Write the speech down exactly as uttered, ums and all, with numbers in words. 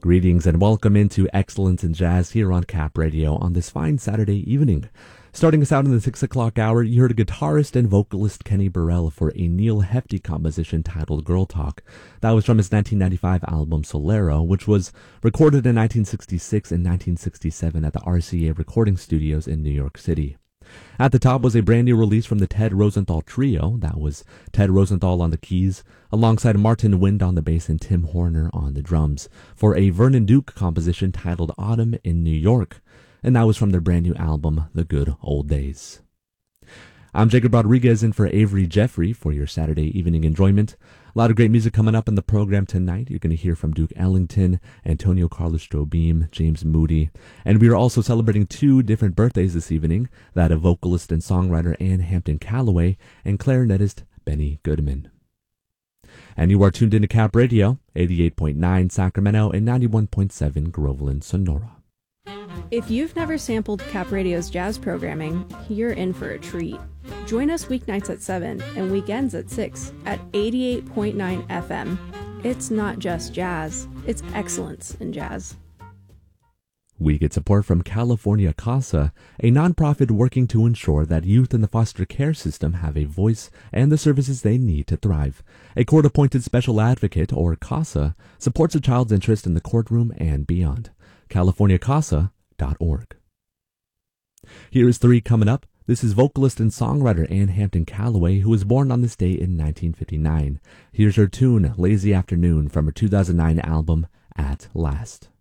Greetings and welcome into Excellence in Jazz here on Cap Radio on this fine Saturday evening. Starting us out in the six o'clock hour, you heard guitarist and vocalist Kenny Burrell for a Neil Hefti composition titled Girl Talk. That was from his nineteen ninety-five album Solero, which was recorded in nineteen sixty-six and nineteen sixty-seven at the R C A recording studios in New York City. At the top was a brand new release from the Ted Rosenthal Trio. That was Ted Rosenthal on the keys, alongside Martin Wind on the bass and Tim Horner on the drums, for a Vernon Duke composition titled Autumn in New York. And that was from their brand new album, The Good Old Days. I'm Jacob Rodriguez in for Avery Jeffrey for your Saturday evening enjoyment. A lot of great music coming up in the program tonight. You're going to hear from Duke Ellington, Antonio Carlos Jobim, James Moody. And we are also celebrating two different birthdays this evening, that of vocalist and songwriter Ann Hampton Callaway and clarinetist Benny Goodman. And you are tuned into Cap Radio, eighty-eight point nine Sacramento and ninety-one point seven Groveland, Sonora. If you've never sampled Cap Radio's jazz programming, you're in for a treat. Join us weeknights at seven and weekends at six at eighty-eight point nine F M. It's not just jazz, it's excellence in jazz. We get support from California CASA, a nonprofit working to ensure that youth in the foster care system have a voice and the services they need to thrive. A court-appointed special advocate, or CASA, supports a child's interest in the courtroom and beyond. California Casa dot org. Here is three coming up. This is vocalist and songwriter Ann Hampton Callaway, who was born on this day in nineteen fifty-nine. Here's her tune, Lazy Afternoon, from her two thousand nine album, At Last.